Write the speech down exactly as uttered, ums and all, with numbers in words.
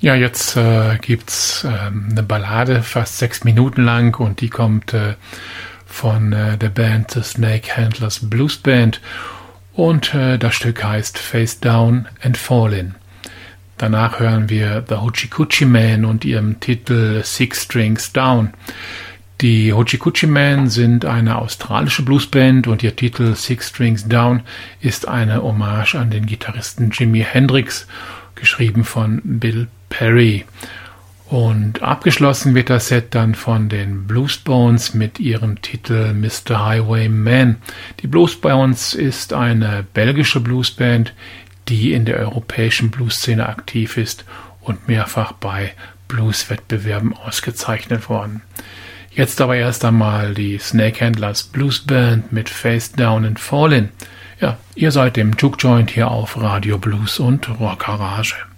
Ja, jetzt äh, gibt's äh, eine Ballade, fast sechs Minuten lang, und die kommt äh, von äh, der Band The Snake Handlers Blues Band, und äh, das Stück heißt Face Down and Fallin'. Danach hören wir The Hoochie Coochie Men und ihrem Titel Six Strings Down. Die Hoochie Coochie Men sind eine australische Bluesband, und ihr Titel Six Strings Down ist eine Hommage an den Gitarristen Jimi Hendrix, geschrieben von Bill Perry. Und abgeschlossen wird das Set dann von den Bluesbones mit ihrem Titel Mister Highwayman. Die Bluesbones ist eine belgische Bluesband, die in der europäischen Bluesszene aktiv ist und mehrfach bei Blueswettbewerben ausgezeichnet worden. Jetzt aber erst einmal die Snake Handlers Blues Band mit Face Down and Fallin'. Ja, ihr seid im Juke Joint hier auf Radio Blues und Rock Garage.